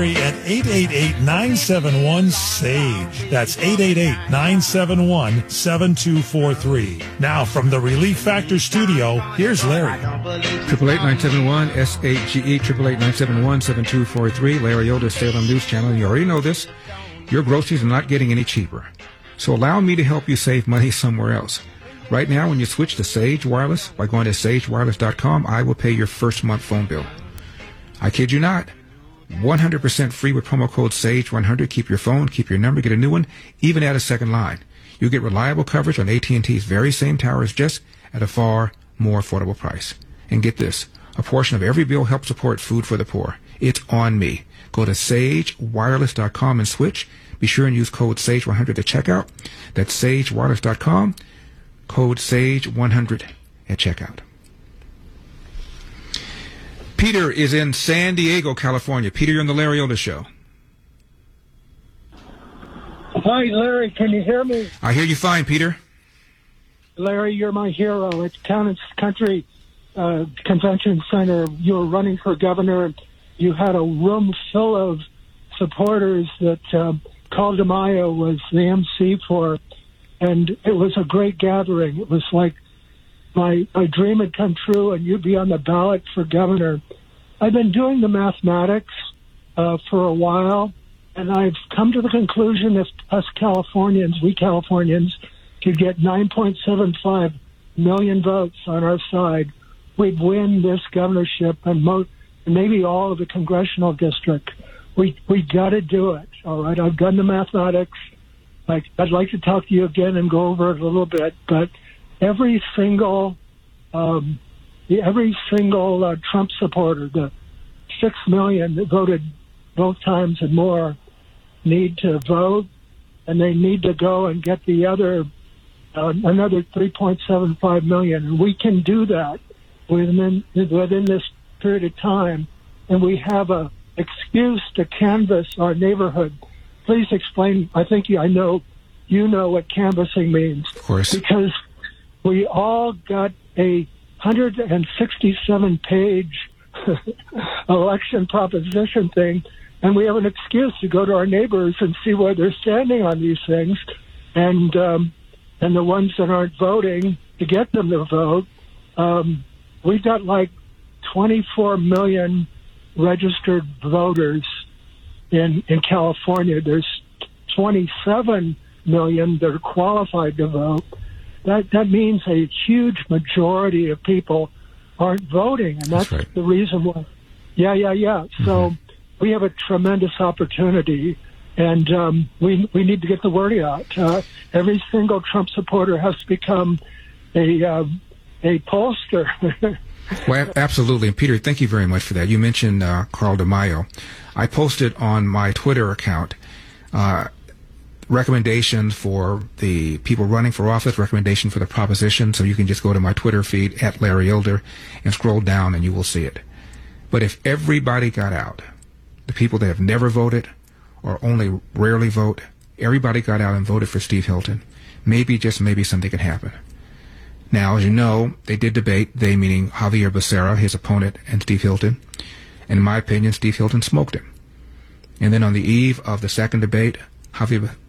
Larry at 888-971-SAGE. That's 888-971-7243. Now, from the Relief Factor studio, here's Larry. 888-971-SAGE, 888-971-7243. Larry Elder, Salem News Channel. You already know this. Your groceries are not getting any cheaper. So allow me to help you save money somewhere else. Right now, when you switch to Sage Wireless, by going to sagewireless.com, I will pay your first month phone bill. I kid you not. 100% free with promo code SAGE100. Keep your phone, keep your number, get a new one, even add a second line. You get reliable coverage on AT&T's very same towers, just at a far more affordable price. And get this, a portion of every bill helps support food for the poor. It's on me. Go to sagewireless.com and switch. Be sure and use code SAGE100 at checkout. That's sagewireless.com, code SAGE100 at checkout. Peter is in San Diego, California. Peter, you're on the Larry Elder Show. Hi, Larry. Can you hear me? I hear you fine, Peter. Larry, you're my hero. At Town and Country Convention Center, you were running for governor. You had a room full of supporters that Carl DeMaio was the MC for, and it was a great gathering. It was like my dream had come true, and you'd be on the ballot for governor. I've been doing the mathematics for a while, and I've come to the conclusion if us Californians, we Californians, could get 9.75 million votes on our side, we'd win this governorship and maybe all of the congressional district. We got to do it, all right? I've done the mathematics. I'd like to talk to you again and go over it a little bit, but every single Trump supporter, the 6 million that voted both times and more, need to vote, and they need to go and get the other another 3.75 million. And we can do that within this period of time, and we have a excuse to canvass our neighborhood. Please explain. I know you know what canvassing means. Of course. Because we all got a 167-page election proposition thing, and we have an excuse to go to our neighbors and see where they're standing on these things, and the ones that aren't voting, to get them to vote. We've got like 24 million registered voters in California. There's 27 million that are qualified to vote. That means a huge majority of people aren't voting, and that's right. The reason why. Yeah. Mm-hmm. So we have a tremendous opportunity, and we need to get the word out. Every single Trump supporter has to become a pollster. Well, absolutely. And Peter, thank you very much for that. You mentioned Carl DeMaio. I posted on my Twitter account recommendations for the people running for office, recommendation for the proposition, so you can just go to my Twitter feed at Larry Elder and scroll down and you will see it. But if everybody got out, the people that have never voted or only rarely vote, everybody got out and voted for Steve Hilton, maybe, just maybe, something could happen. Now, as you know, they did debate, they meaning Javier Becerra, his opponent, and Steve Hilton. And in my opinion, Steve Hilton smoked him. And then on the eve of the second debate, Javier